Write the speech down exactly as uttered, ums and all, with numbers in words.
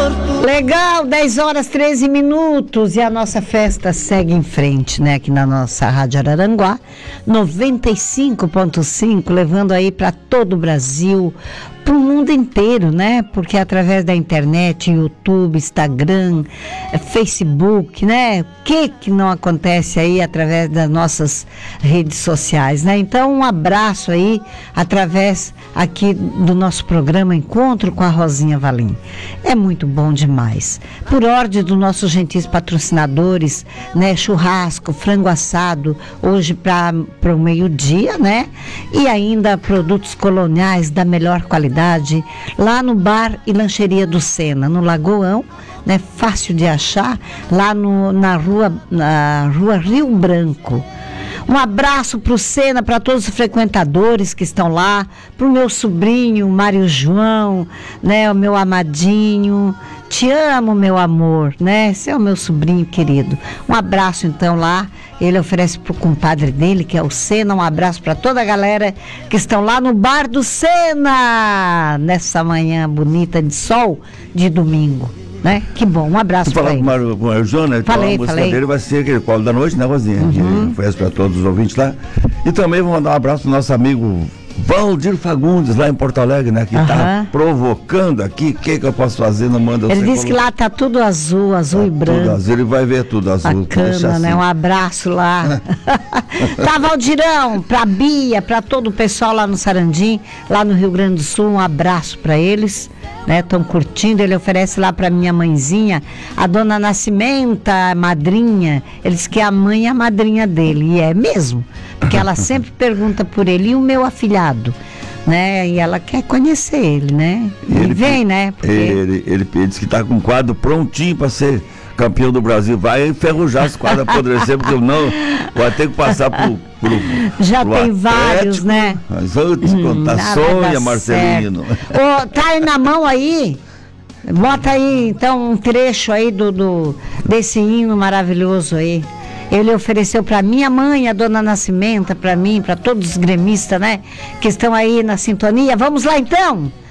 Legal, dez horas treze minutos e a nossa festa segue em frente, né? Aqui na nossa Rádio Araranguá, noventa e cinco ponto cinco, levando aí para todo o Brasil, para o mundo inteiro, né? Porque através da internet, YouTube, Instagram, Facebook, né? O que que não acontece aí através das nossas redes sociais, né? Então, um abraço aí através aqui do nosso programa Encontro com a Rosinha Valim. É muito bom demais. Por ordem dos nossos gentis patrocinadores, né? Churrasco, frango assado, hoje para o meio-dia, né? E ainda produtos coloniais da melhor qualidade, lá no Bar e Lancheria do Sena, no Lagoão, né? Fácil de achar, lá no, na, rua, na rua Rio Branco. Um abraço para o Sena, para todos os frequentadores que estão lá, para o meu sobrinho, Mário João, né, o meu amadinho. Te amo, meu amor, né? Esse é o meu sobrinho querido. Um abraço, então, lá. Ele oferece para o compadre dele, que é o Sena. Um abraço para toda a galera que estão lá no Bar do Sena, nessa manhã bonita de sol de domingo. Né? Que bom, um abraço para ele. Falar com o Mário João, né? Falei, a música falei. dele vai ser aquele Colo da Noite, né, Rosinha? Uhum. Que oferece para todos os ouvintes lá. E também vou mandar um abraço pro nosso amigo Valdir Fagundes, lá em Porto Alegre, né? Que está Uhum. provocando aqui. O que que eu posso fazer? Não manda. Ele disse que lá tá tudo azul, azul tá e branco. Tudo azul, ele vai ver tudo azul. Bacana, né? Assim. Um abraço lá. Tá, Valdirão, pra Bia, pra todo o pessoal lá no Sarandim, lá no Rio Grande do Sul, um abraço pra eles, né? Estão curtindo. Ele oferece lá pra minha mãezinha, a dona Nascimenta, a madrinha. Ele diz que é a mãe e a madrinha dele, e é mesmo, porque ela sempre pergunta por ele, e o meu afilhado, né? E ela quer conhecer ele, né? E ele vem, né? Porque... Ele, ele, ele disse que tá com o quadro prontinho para ser campeão do Brasil. Vai enferrujar os quadros, apodrecer, porque não vai ter que passar por. por Já pro tem Atlético, vários, né? Mas antes, hum, tá Sônia Marcelino. Ô, tá aí na mão aí? Bota aí, então, um trecho aí do, do, desse hino maravilhoso aí. Ele ofereceu para minha mãe, a dona Nascimenta, para mim, para todos os gremistas, né? Que estão aí na sintonia. Vamos lá, então?